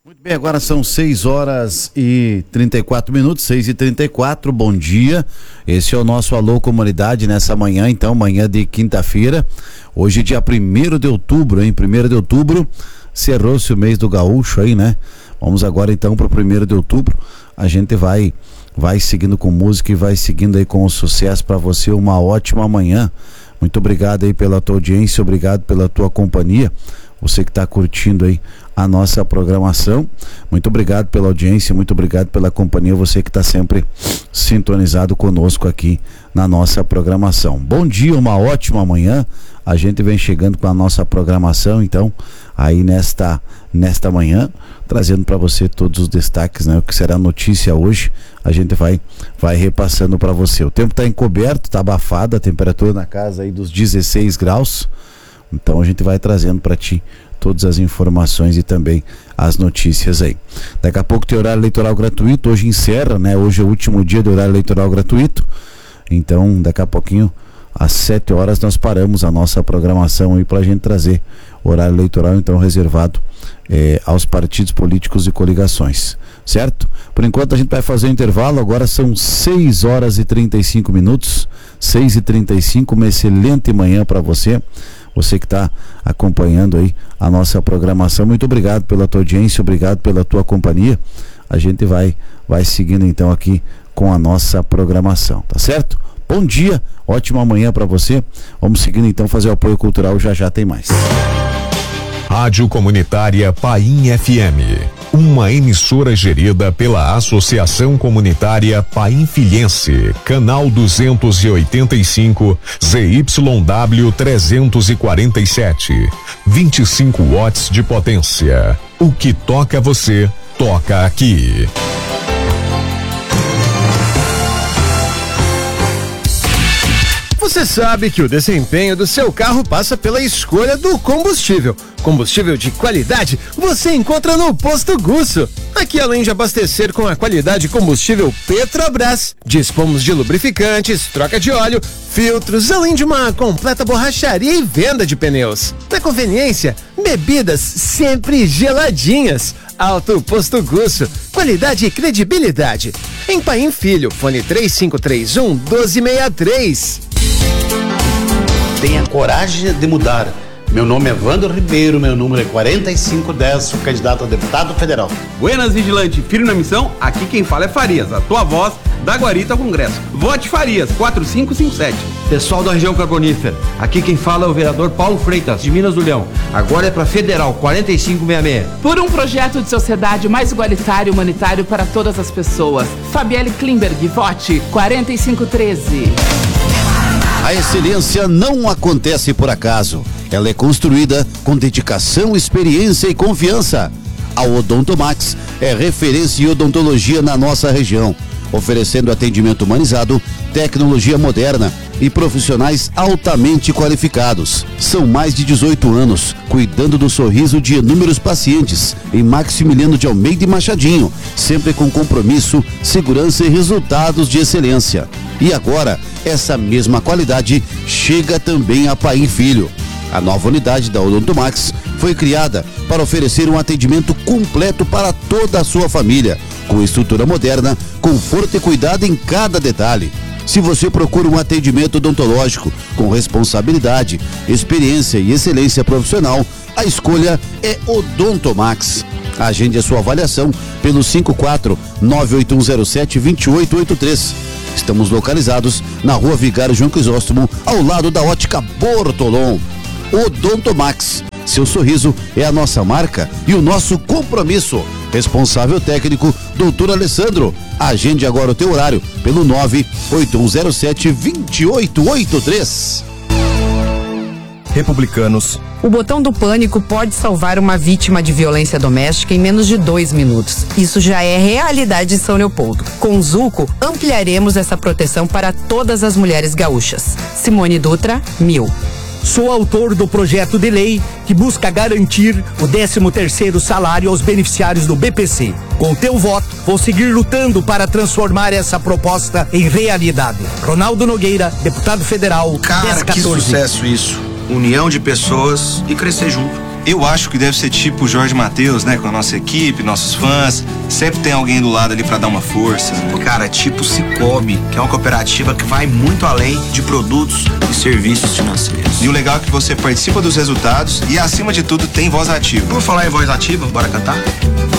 Muito bem, agora são 6h34, 6h34, bom dia. Esse é o nosso Alô Comunidade nessa manhã, então, manhã de quinta-feira. Hoje, dia 1º de outubro, hein? 1º de outubro, cerrou-se o mês do gaúcho aí, né? Vamos agora então para o 1º de outubro. A gente vai seguindo com música e vai seguindo aí com o sucesso para você. Uma ótima manhã. Muito obrigado aí pela tua audiência, obrigado pela tua companhia. Você que está curtindo aí a nossa programação, muito obrigado pela audiência, muito obrigado pela companhia, você que está sempre sintonizado conosco aqui na nossa programação. Bom dia, uma ótima manhã, a gente vem chegando com a nossa programação, então, aí nesta manhã, trazendo para você todos os destaques, né? O que será notícia hoje, a gente vai repassando para você. O tempo está encoberto, está abafado, a temperatura na casa aí dos 16 graus, então a gente vai trazendo para ti todas as informações e também as notícias aí. Daqui a pouco tem horário eleitoral gratuito, hoje encerra, né? Hoje é o último dia do horário eleitoral gratuito, então daqui a pouquinho, às 7 horas, nós paramos a nossa programação aí pra gente trazer o horário eleitoral, então, reservado aos partidos políticos e coligações, certo? Por enquanto a gente vai fazer o intervalo, agora são 6h35, 6h35, uma excelente manhã para você. Você que está acompanhando aí a nossa programação, muito obrigado pela tua audiência, obrigado pela tua companhia. A gente vai seguindo então aqui com a nossa programação, tá certo? Bom dia, ótima manhã para você. Vamos seguindo então, fazer o apoio cultural, já tem mais. Rádio Comunitária Paim FM, uma emissora gerida pela Associação Comunitária Painfilhense, canal 285, ZYW 347, 25 watts de potência. O que toca você, toca aqui. Você sabe que o desempenho do seu carro passa pela escolha do combustível. Combustível de qualidade você encontra no Posto Gusso. Aqui, além de abastecer com a qualidade combustível Petrobras, dispomos de lubrificantes, troca de óleo, filtros, além de uma completa borracharia e venda de pneus. Na conveniência, bebidas sempre geladinhas. Alto Posto Gusso, qualidade e credibilidade. Em Paim Filho, fone 3531-1263. Tenha coragem de mudar. Meu nome é Wando Ribeiro, meu número é 4510, sou candidato a deputado federal. Buenas, vigilante, firme na missão, aqui quem fala é Farias, a tua voz da Guarita ao Congresso. Vote Farias, 4557. Pessoal da região carbonífera, aqui quem fala é o vereador Paulo Freitas, de Minas do Leão. Agora é para Federal, 4566. Por um projeto de sociedade mais igualitário e humanitário para todas as pessoas. Fabielle Klimberg, vote 4513. A excelência não acontece por acaso. Ela é construída com dedicação, experiência e confiança. A Odontomax é referência em odontologia na nossa região, oferecendo atendimento humanizado, tecnologia moderna e profissionais altamente qualificados. São mais de 18 anos, cuidando do sorriso de inúmeros pacientes em Maximiliano de Almeida e Machadinho, sempre com compromisso, segurança e resultados de excelência. E agora, essa mesma qualidade chega também a Paim Filho. A nova unidade da Odontomax foi criada para oferecer um atendimento completo para toda a sua família, com estrutura moderna, conforto e cuidado em cada detalhe. Se você procura um atendimento odontológico com responsabilidade, experiência e excelência profissional, a escolha é Odontomax. Agende a sua avaliação pelo 54-98107-2883. Estamos localizados na Rua Vigário João Crisóstomo, ao lado da Ótica Bortolom. Odontomax, seu sorriso é a nossa marca e o nosso compromisso. Responsável técnico, Dr. Alessandro. Agende agora o teu horário pelo 98107-2883. Republicanos. O botão do pânico pode salvar uma vítima de violência doméstica em menos de 2 minutos. Isso já é realidade em São Leopoldo. Com o Zulco, ampliaremos essa proteção para todas as mulheres gaúchas. Simone Dutra, 1000. Sou autor do projeto de lei que busca garantir o 13º salário aos beneficiários do BPC. Com o teu voto, vou seguir lutando para transformar essa proposta em realidade. Ronaldo Nogueira, deputado federal, Cara, 1014. Que sucesso isso. União de pessoas e crescer junto. Eu acho que deve ser tipo o Jorge Mateus, né? Com a nossa equipe, nossos fãs. Sempre tem alguém do lado ali pra dar uma força. Cara, tipo Cicobi, que é uma cooperativa que vai muito além de produtos e serviços financeiros. E o legal é que você participa dos resultados e, acima de tudo, tem voz ativa. Vamos falar em voz ativa? Bora cantar?